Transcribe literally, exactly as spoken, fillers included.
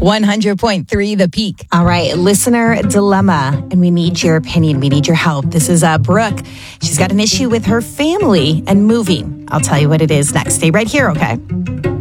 one hundred point three The Peak. All right, listener dilemma, and we need your opinion. We need your help. This is uh, Brooke. She's got an issue with her family and moving. I'll tell you what it is next. Stay right here, okay?